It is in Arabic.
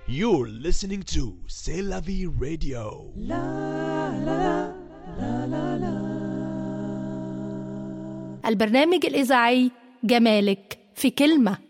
You're listening to C'est la vie radio. البرنامج الإذاعي جمالك في كلمة.